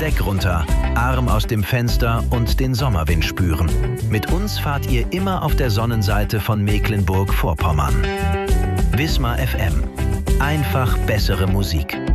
Deck runter, Arm aus dem Fenster und den Sommerwind spüren. Mit uns fahrt ihr immer auf der Sonnenseite von Mecklenburg-Vorpommern. Wismar FM. Einfach bessere Musik.